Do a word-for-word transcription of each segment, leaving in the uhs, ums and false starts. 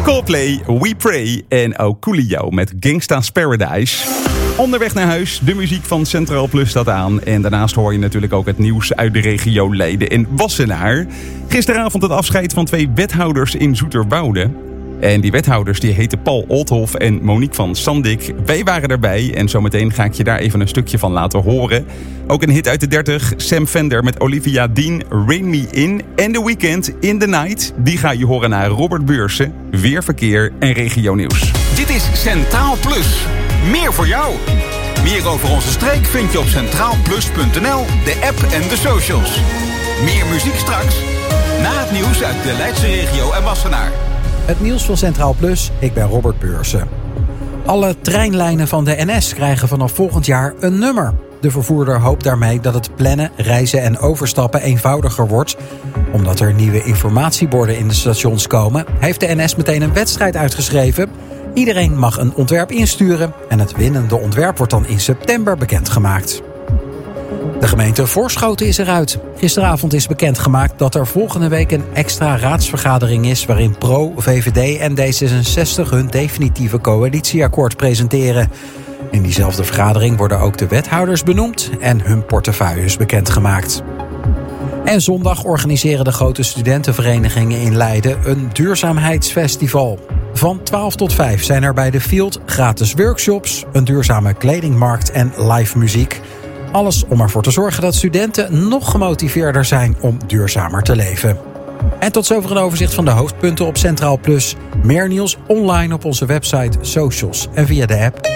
Coldplay, We Pray en Coolio met Gangsta's Paradise. Onderweg naar huis, de muziek van Centraal Plus staat aan. En daarnaast hoor je natuurlijk ook het nieuws uit de regio Leiden en Wassenaar. Gisteravond het afscheid van twee wethouders in Zoeterwoude. En die wethouders die heten Paul Olthoff en Monique van Sandik. Wij waren erbij en zometeen ga ik je daar even een stukje van laten horen. Ook een hit uit de dertig, Sam Fender met Olivia Dean, Rain Me In. En The Weeknd, In The Night, die ga je horen naar Robert Beursen. Weer verkeer en regio nieuws. Dit is Centraal Plus. Meer voor jou. Meer over onze streek vind je op centraal plus punt n l, de app en de socials. Meer muziek straks, na het nieuws uit de Leidse regio en Wassenaar. Het nieuws van Centraal Plus, ik ben Robert Beursen. Alle treinlijnen van de N S krijgen vanaf volgend jaar een nummer. De vervoerder hoopt daarmee dat het plannen, reizen en overstappen eenvoudiger wordt. Omdat er nieuwe informatieborden in de stations komen, heeft de N S meteen een wedstrijd uitgeschreven. Iedereen mag een ontwerp insturen en het winnende ontwerp wordt dan in september bekendgemaakt. De gemeente Voorschoten is eruit. Gisteravond is bekendgemaakt dat er volgende week een extra raadsvergadering is waarin Pro, V V D en D zesenzestig hun definitieve coalitieakkoord presenteren. In diezelfde vergadering worden ook de wethouders benoemd en hun portefeuilles bekendgemaakt. En zondag organiseren de grote studentenverenigingen in Leiden een duurzaamheidsfestival. Van twaalf tot vijf zijn er bij de Field gratis workshops, een duurzame kledingmarkt en live muziek. Alles om ervoor te zorgen dat studenten nog gemotiveerder zijn om duurzamer te leven. En tot zover een overzicht van de hoofdpunten op Centraal Plus. Meer nieuws online op onze website, socials en via de app.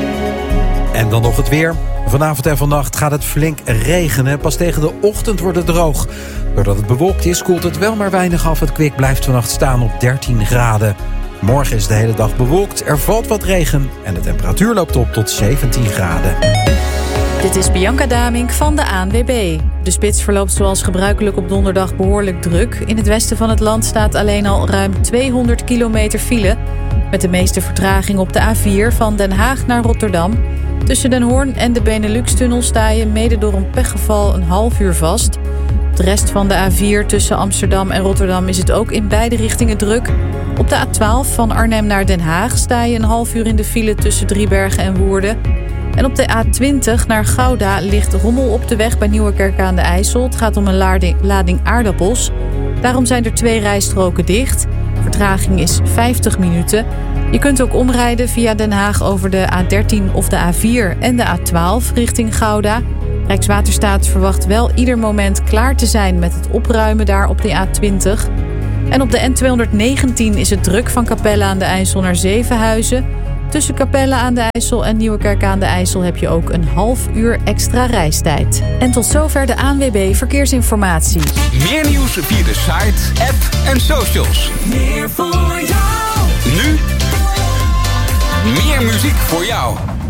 En dan nog het weer. Vanavond en vannacht gaat het flink regenen. Pas tegen de ochtend wordt het droog. Doordat het bewolkt is, koelt het wel maar weinig af. Het kwik blijft vannacht staan op dertien graden. Morgen is de hele dag bewolkt, er valt wat regen en de temperatuur loopt op tot zeventien graden. Dit is Bianca Damink van de A N W B. De spits verloopt zoals gebruikelijk op donderdag behoorlijk druk. In het westen van het land staat alleen al ruim tweehonderd kilometer file. Met de meeste vertraging op de A vier van Den Haag naar Rotterdam. Tussen Den Hoorn en de Benelux-tunnel sta je mede door een pechgeval een half uur vast. De rest van de A vier tussen Amsterdam en Rotterdam is het ook in beide richtingen druk. Op de A twaalf van Arnhem naar Den Haag sta je een half uur in de file tussen Driebergen en Woerden. En op de A twintig naar Gouda ligt rommel op de weg bij Nieuwerkerk aan de IJssel. Het gaat om een lading, lading aardappels. Daarom zijn er twee rijstroken dicht. Vertraging is vijftig minuten. Je kunt ook omrijden via Den Haag over de A dertien of de A vier en de A twaalf richting Gouda. Rijkswaterstaat verwacht wel ieder moment klaar te zijn met het opruimen daar op de A twintig. En op de N tweehonderdnegentien is het druk van Capelle aan de IJssel naar Zevenhuizen. Tussen Capelle aan de IJssel en Nieuwerkerk aan de IJssel heb je ook een half uur extra reistijd. En tot zover de A N W B Verkeersinformatie. Meer nieuws via de site, app en socials. Meer voor jou. Nu, meer muziek voor jou.